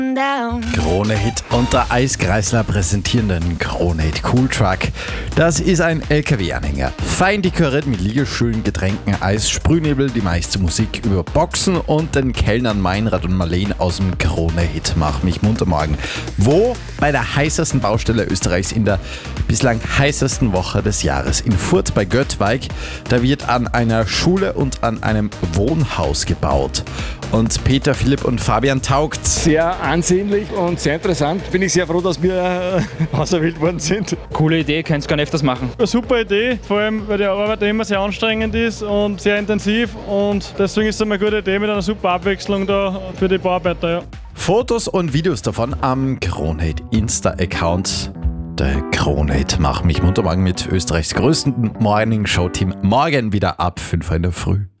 Krone-Hit und der Eiskreisler präsentieren den Krone-Hit Cool Truck. Das ist ein LKW-Anhänger. Fein dekoriert mit Liegestühlen, Getränken, Eis, Sprühnebel, die meiste Musik über Boxen und den Kellnern Meinrad und Marleen aus dem Krone-Hit Mach mich munter morgen. Wo? Bei der heißesten Baustelle Österreichs in der bislang heißesten Woche des Jahres. In Furth bei Göttweig. Da wird an einer Schule und an einem Wohnhaus gebaut. Und Peter, Philipp und Fabian taugt. Sehr ansehnlich und sehr interessant. Bin ich sehr froh, dass wir auserwählt worden sind. Coole Idee, könnt ihr gar nicht öfters machen. Eine super Idee, vor allem weil die Arbeit immer sehr anstrengend ist und sehr intensiv und deswegen ist es eine gute Idee mit einer super Abwechslung da für die Bauarbeiter. Ja. Fotos und Videos davon am Krone-Hit Insta-Account. Der Krone-Hit Mach mich munter morgen mit Österreichs größtem Morning-Show-Team morgen wieder ab 5 Uhr in der Früh.